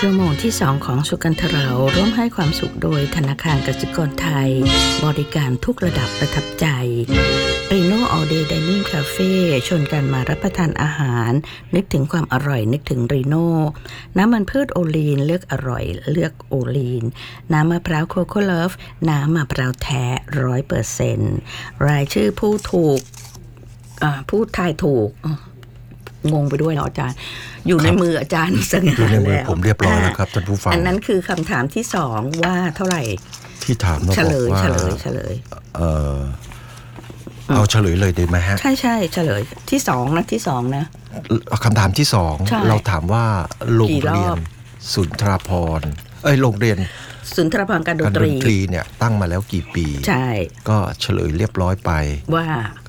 ชั่วโมงที่2ของสุกันทเราร่วมให้ความสุขโดยธนาคารกสิกรไทยบริการทุกระดับประทับใจ Reno All Day Dining Cafe ชวนกันมารับประทานอาหารนึกถึงความอร่อยนึกถึง Reno น้ำมันพืชโอลีนเลือกอร่อยเลือกโอลีนน้ำมะพร้าวโคโค่เลิฟน้ำมะพร้าวแท้ 100% รายชื่อผู้ทายถูกงงไปด้วยเหรออาจารย์อยู่ในมืออาจารย์สง่าอยู่ในมือแล้วผมเรียบร้อยแล้วครับท่านผู้ฟังอันนั้นคือคำถามที่2ว่าเท่าไหร่ที่ถามเราบอกว่าเฉลยเอาเฉลยเลยได้ไหมฮะใช่เฉลยที่2นะที่2นะคำถามที่2เราถามว่าโรงเรียนสุนทรภรณ์โรงเรียนสุนทรภรณ์การดนตรีเนี่ยตั้งมาแล้วกี่ปีใช่ก็เฉลยเรียบร้อยไปว่า